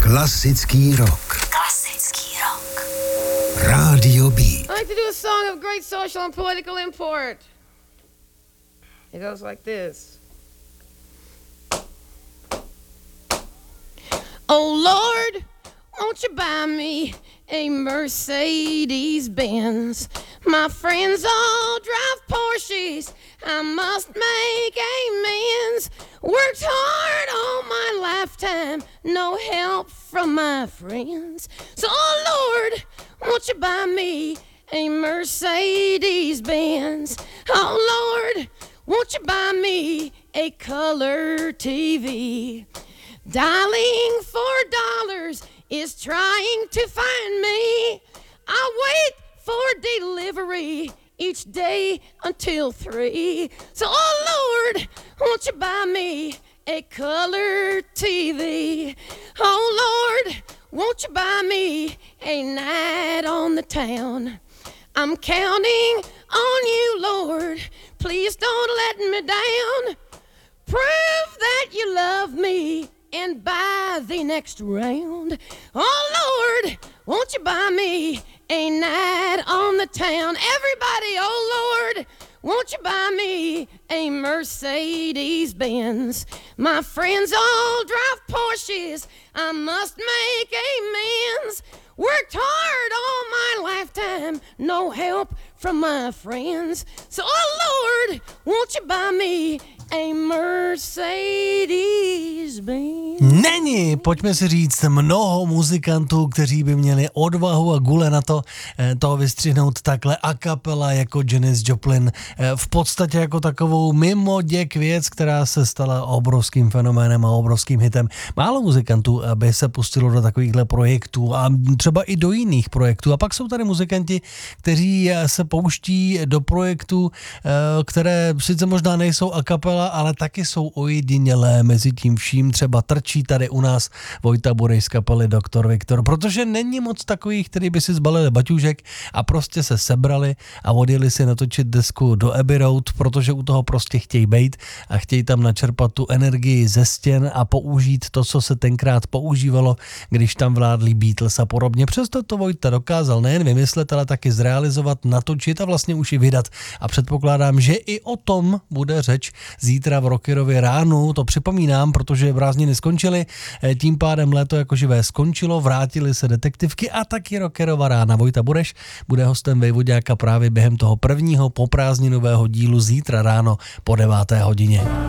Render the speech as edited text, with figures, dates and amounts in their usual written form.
Klasický rock. Klasický rock. Rádio B. I like to do a song of great social and political import. It goes like this. Oh Lord, won't you buy me a Mercedes Benz? My friends all drive Porsches, I must make amends. Worked hard all my lifetime, no help from my friends. So oh Lord, won't you buy me a Mercedes Benz? Oh Lord, won't you buy me a color TV? Dialing $4 is trying to find me. I wait for delivery each day until 3. So, oh Lord, won't you buy me a color TV? Oh Lord, won't you buy me a night on the town? I'm counting on you, Lord. Please don't let me down. Prove that you love me and buy the next round. Oh Lord, won't you buy me a night on the town? Everybody, oh Lord, won't you buy me a Mercedes Benz? My friends all drive Porsches, I must make amends. Worked hard all my lifetime, no help from my friends. So oh Lord, won't you buy me a Mercedes Benz? Není, pojďme si říct, mnoho muzikantů, kteří by měli odvahu a gule na to vystřihnout takhle a kapela jako Janis Joplin, v podstatě jako takovou mimoděk věc, která se stala obrovským fenoménem a obrovským hitem. Málo muzikantů by se pustilo do takovýchhle projektů a třeba i do jiných projektů. A pak jsou tady muzikanti, kteří se pouští do projektů, které sice možná nejsou a kapela, ale taky jsou ojedinělé mezi tím vším. Třeba trčí tady u nás Vojta Burej z kapely Dr. Viktor, protože není moc takových, kteří by si zbalili baťůžek a prostě se sebrali a odjeli si natočit desku do Abbey Road, protože u toho prostě chtějí bejt a chtějí tam načerpat tu energii ze stěn a použít to, co se tenkrát používalo, když tam vládli Beatles a podobně. Přesto to Vojta dokázal nejen vymyslet, ale taky zrealizovat, natočit a vlastně už i vydat. A předpokládám, že i o tom bude řeč zítra v Rockerově ránu. To připomínám, protože prázdniny skončily, tím pádem léto jako živé skončilo, vrátily se detektivky a taky Rockerova rána. Vojta Bureš bude hostem Vejvoďáka právě během toho prvního poprázdninového dílu zítra ráno po 9. hodině.